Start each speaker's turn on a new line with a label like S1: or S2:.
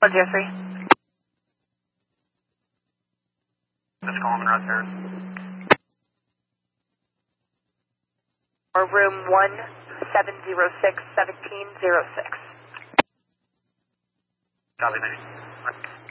S1: 103.
S2: Just calling the upstairs.
S1: Or room 1706, 1706.
S2: Copy, 90.